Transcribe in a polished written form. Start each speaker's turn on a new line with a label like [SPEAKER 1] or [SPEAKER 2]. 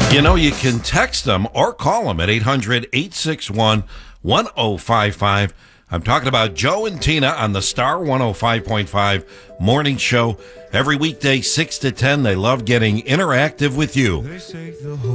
[SPEAKER 1] You know, you can text them or call them at 800-861-1055. I'm talking about Joe and Tina on the Star 105.5 morning show. Every weekday, 6 to 10. They love getting interactive with you.